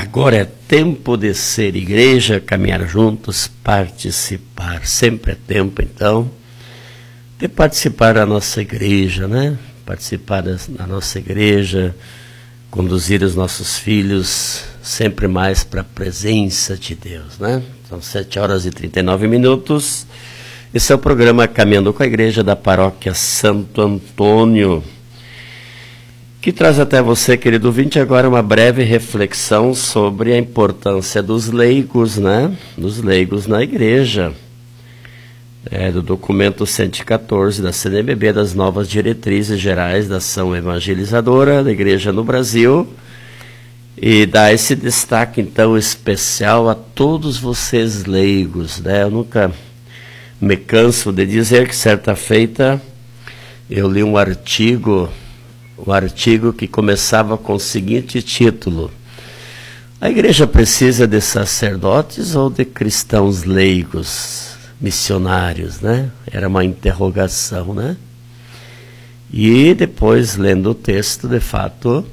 Agora é tempo de ser igreja, caminhar juntos, participar. Sempre é tempo, então, de participar da nossa igreja, né? Participar da nossa igreja, conduzir os nossos filhos sempre mais para a presença de Deus, né? São 7h39. Esse é o programa Caminhando com a Igreja da Paróquia Santo Antônio, que traz até você, querido ouvinte, agora uma breve reflexão sobre a importância dos leigos, né? Dos leigos na igreja. Do documento 114 da CNBB, das novas diretrizes gerais da ação evangelizadora da igreja no Brasil, e dá esse destaque, então, especial a todos vocês leigos, né? Eu nunca me canso de dizer que, certa feita, eu li um artigo que começava com o seguinte título: a igreja precisa de sacerdotes ou de cristãos leigos, missionários, né? Era uma interrogação, né? E depois, lendo o texto, de fato,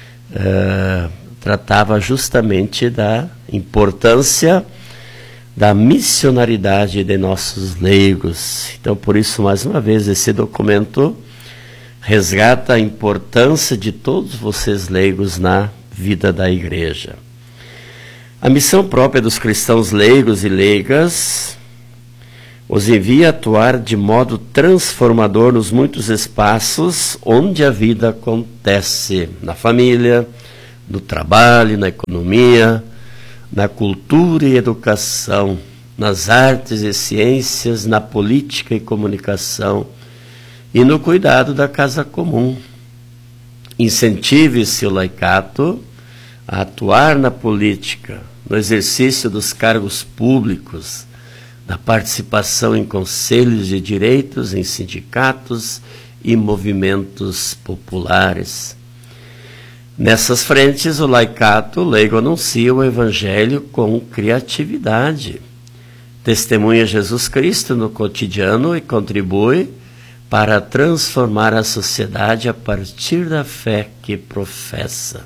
tratava justamente da importância da missionaridade de nossos leigos. Então, por isso, mais uma vez, esse documento resgata a importância de todos vocês leigos na vida da igreja. A missão própria dos cristãos leigos e leigas os envia a atuar de modo transformador nos muitos espaços onde a vida acontece, na família, no trabalho, na economia, na cultura e educação, nas artes e ciências, na política e comunicação, e no cuidado da casa comum. Incentive-se o laicato a atuar na política, no exercício dos cargos públicos, na participação em conselhos de direitos, em sindicatos e movimentos populares. Nessas frentes, o laicato, o leigo, anuncia o evangelho com criatividade, testemunha Jesus Cristo no cotidiano e contribui para transformar a sociedade a partir da fé que professa.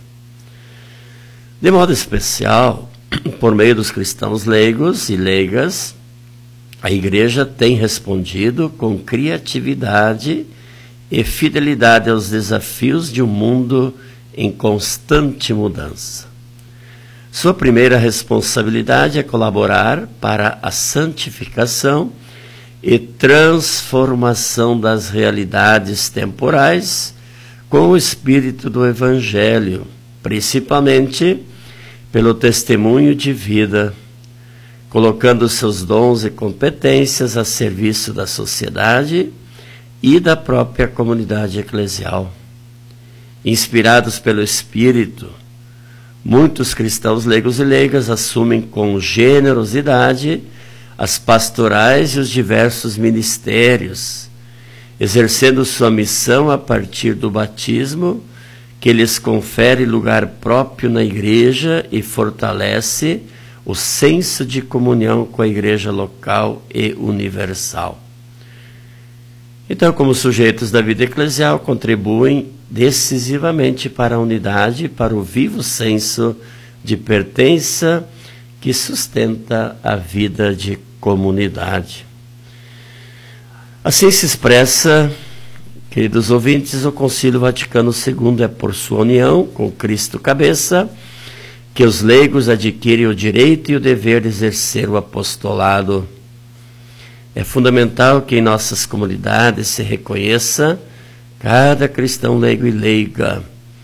De modo especial, por meio dos cristãos leigos e leigas, a Igreja tem respondido com criatividade e fidelidade aos desafios de um mundo em constante mudança. Sua primeira responsabilidade é colaborar para a santificação e transformação das realidades temporais com o espírito do Evangelho, principalmente pelo testemunho de vida, colocando seus dons e competências a serviço da sociedade e da própria comunidade eclesial. Inspirados pelo Espírito, muitos cristãos leigos e leigas assumem com generosidade as pastorais e os diversos ministérios, exercendo sua missão a partir do batismo, que lhes confere lugar próprio na igreja e fortalece o senso de comunhão com a igreja local e universal. Então, como sujeitos da vida eclesial, contribuem decisivamente para a unidade e para o vivo senso de pertença que sustenta a vida de comunidade. Assim se expressa, queridos ouvintes, o Concílio Vaticano II. É por sua união com Cristo cabeça que os leigos adquirem o direito e o dever de exercer o apostolado. É fundamental que em nossas comunidades se reconheça cada cristão leigo e leiga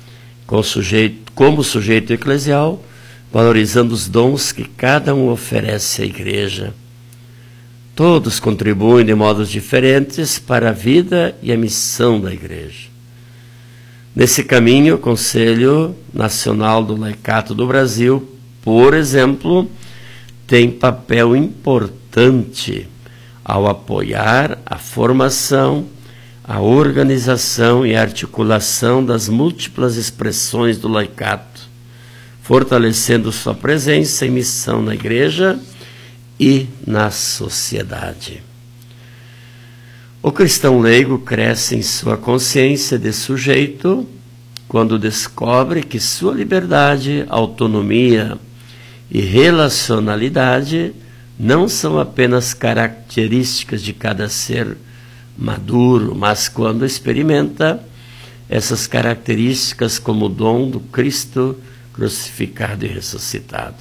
como sujeito eclesial, valorizando os dons que cada um oferece à igreja. Todos contribuem de modos diferentes para a vida e a missão da igreja. Nesse caminho, o Conselho Nacional do Laicato do Brasil, por exemplo, tem papel importante ao apoiar a formação, a organização e a articulação das múltiplas expressões do laicato, fortalecendo sua presença e missão na igreja e na sociedade. O cristão leigo cresce em sua consciência de sujeito quando descobre que sua liberdade, autonomia e relacionalidade não são apenas características de cada ser maduro, mas quando experimenta essas características como dom do Cristo crucificado e ressuscitado.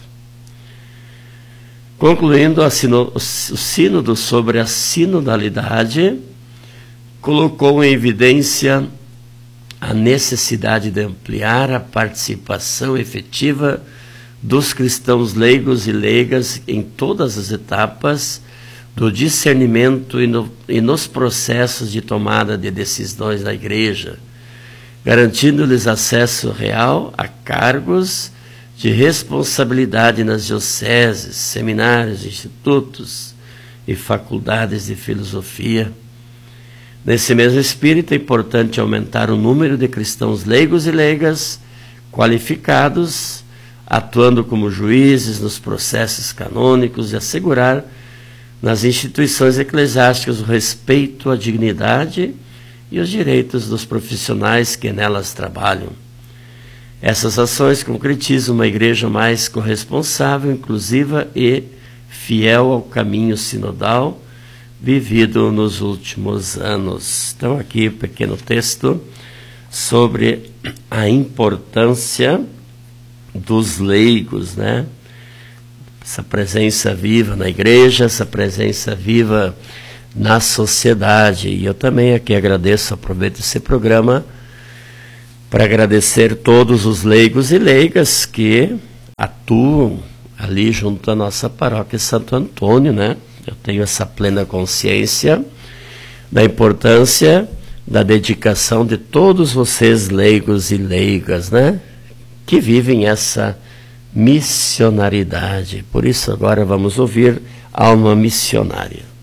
Concluindo, o sínodo sobre a sinodalidade colocou em evidência a necessidade de ampliar a participação efetiva dos cristãos leigos e leigas em todas as etapas do discernimento e nos processos de tomada de decisões da Igreja, garantindo-lhes acesso real a cargos de responsabilidade nas dioceses, seminários, institutos e faculdades de filosofia. Nesse mesmo espírito, é importante aumentar o número de cristãos leigos e leigas qualificados, atuando como juízes nos processos canônicos e assegurar nas instituições eclesiásticas o respeito à dignidade e os direitos dos profissionais que nelas trabalham. Essas ações concretizam uma igreja mais corresponsável, inclusiva e fiel ao caminho sinodal vivido nos últimos anos. Então, aqui um pequeno texto sobre a importância dos leigos, né? Essa presença viva na igreja, essa presença viva na sociedade. E eu também aqui aproveito esse programa para agradecer todos os leigos e leigas que atuam ali junto à nossa paróquia Santo Antônio, né? Eu tenho essa plena consciência da importância da dedicação de todos vocês leigos e leigas, né? Que vivem essa missionaridade. Por isso agora vamos ouvir Alma Missionária.